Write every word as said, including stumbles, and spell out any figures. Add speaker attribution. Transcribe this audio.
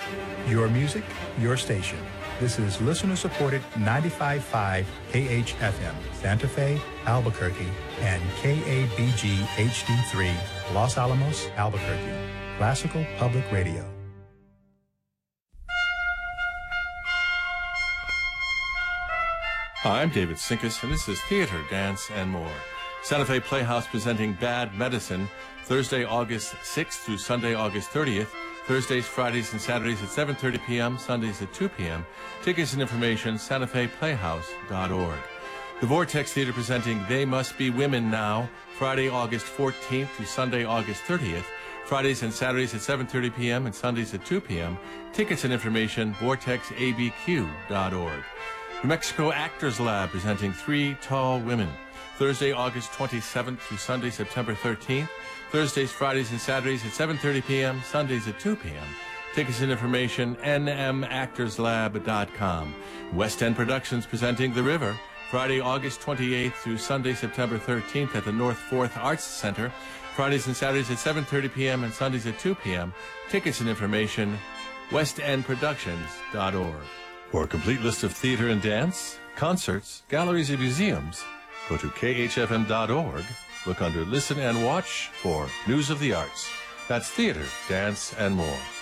Speaker 1: Your music, your station. This is listener-supported ninety-five point five K H F M, Santa Fe, Albuquerque, and K A B G H D three, Los Alamos, Albuquerque. Classical Public Radio.
Speaker 2: Hi, I'm David Sinkus, and this is Theater, Dance, and More. Santa Fe Playhouse presenting Bad Medicine, Thursday, August sixth through Sunday, August thirtieth. Thursdays, Fridays, and Saturdays at seven thirty p.m., Sundays at two p.m. Tickets and information, santa fe playhouse dot org. The Vortex Theater presenting They Must Be Women Now, Friday, August fourteenth through Sunday, August thirtieth. Fridays and Saturdays at seven thirty p.m. and Sundays at two p.m. Tickets and information, vortex a b q dot org. New Mexico Actors Lab presenting Three Tall Women, Thursday, August twenty-seventh through Sunday, September thirteenth. Thursdays, Fridays, and Saturdays at seven thirty p.m., Sundays at two p.m. Tickets and information, n m actors lab dot com. West End Productions presenting The River, Friday, August twenty-eighth through Sunday, September thirteenth at the North Fourth Arts Center. Fridays and Saturdays at seven thirty p.m. and Sundays at two p.m. Tickets and information, west end productions dot org. For a complete list of theater and dance, concerts, galleries, and museums, go to k h f m dot org. Look under Listen and Watch for News of the Arts. That's theater, dance, and more.